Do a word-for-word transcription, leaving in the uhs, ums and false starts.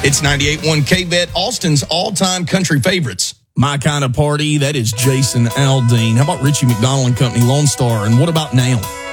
It's ninety-eight point one K-Bet, Austin's all-time country favorites. My kind of party, that is Jason Aldean. How about Richie McDonald and Company, Lone Star? And what about now?